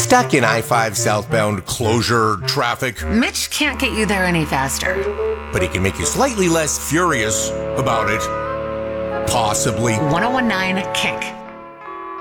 Stuck in I-5 southbound closure traffic, Mitch can't get you there any faster. but he can make you slightly less furious about it. Possibly. 1019 Kick.